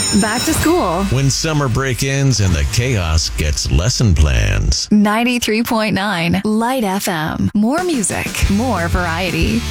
Back to school. When summer break ends and the chaos gets lesson plans. 93.9 Light FM. More music, more variety.